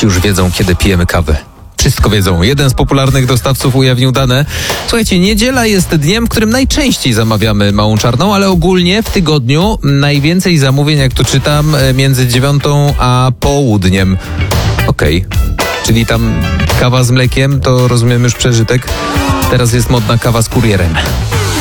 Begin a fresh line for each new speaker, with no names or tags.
już wiedzą, kiedy pijemy kawę. Wszystko wiedzą. Jeden z popularnych dostawców ujawnił dane. Słuchajcie, niedziela jest dniem, w którym najczęściej zamawiamy małą czarną, ale ogólnie w tygodniu najwięcej zamówień, jak tu czytam, między 9 a południem. Okej. Czyli tam kawa z mlekiem, to rozumiem już przeżytek. Teraz jest modna kawa z kurierem.